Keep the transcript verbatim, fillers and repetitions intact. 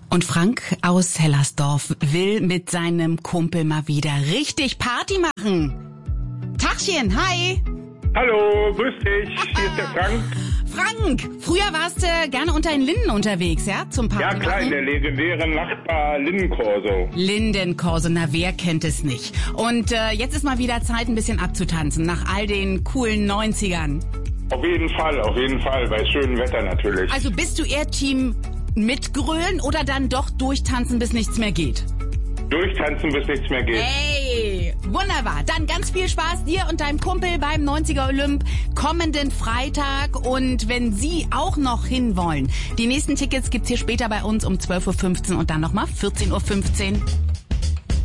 Und Frank aus Hellersdorf will mit seinem Kumpel mal wieder richtig Party machen. Tachchen, hi. Hallo, grüß dich. Hier ist der Frank. Frank, früher warst du gerne unter den Linden unterwegs, ja? Zum Party Ja klar, machen? in der legendären Nachtbar Lindenkorso. Lindenkorso, na wer kennt es nicht? Und äh, jetzt ist mal wieder Zeit, ein bisschen abzutanzen, nach all den coolen neunzigern. Auf jeden Fall, auf jeden Fall, bei schönem Wetter natürlich. Also bist du eher Team mitgrölen oder dann doch durchtanzen, bis nichts mehr geht? Durchtanzen, bis nichts mehr geht. Hey, wunderbar. Dann ganz viel Spaß dir und deinem Kumpel beim neunziger Olymp kommenden Freitag. Und wenn Sie auch noch hinwollen, die nächsten Tickets gibt's hier später bei uns um zwölf Uhr fünfzehn und dann nochmal vierzehn Uhr fünfzehn.